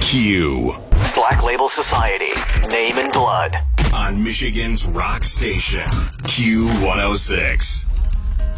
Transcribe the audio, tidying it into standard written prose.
Q. Black Label Society. Name and Blood. On Michigan's rock station. Q106.